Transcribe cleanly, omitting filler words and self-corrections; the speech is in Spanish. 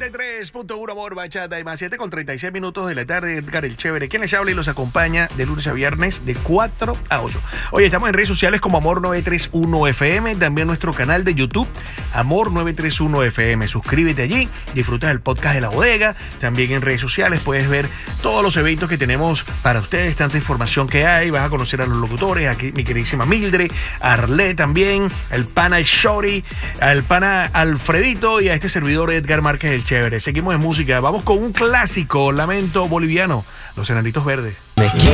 93.1 Amor, Bachata y más 7:36 de la tarde. Edgar el Chévere, quien les habla y los acompaña de lunes a viernes de 4 a 8. Oye, estamos en redes sociales como Amor 931 FM, también nuestro canal de YouTube, Amor 931 FM. Suscríbete allí, disfruta del podcast de La Bodega. También en redes sociales puedes ver todos los eventos que tenemos para ustedes, tanta información que hay. Vas a conocer a los locutores, aquí mi queridísima Mildred, Arlé también, el pana Shori, al pana Alfredito y a este servidor Edgar Márquez el Chévere. Seguimos en música, vamos con un clásico, Lamento Boliviano, Los Enanitos Verdes. Me quiero